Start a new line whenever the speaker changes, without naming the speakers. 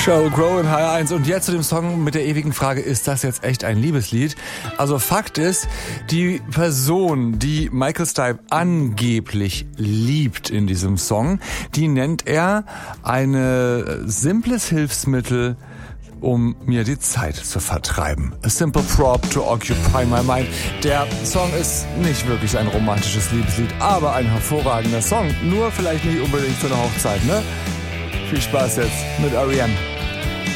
Sheryl Crow in HR1 und jetzt zu dem Song mit der ewigen Frage, ist das jetzt echt ein Liebeslied? Also Fakt ist, die Person, die Michael Stipe angeblich liebt in diesem Song, die nennt er ein simples Hilfsmittel, um mir die Zeit zu vertreiben. A simple prop to occupy my mind. Der Song ist nicht wirklich ein romantisches Liebeslied, aber ein hervorragender Song. Nur vielleicht nicht unbedingt für eine Hochzeit, ne? Viel Spaß jetzt mit R.E.M.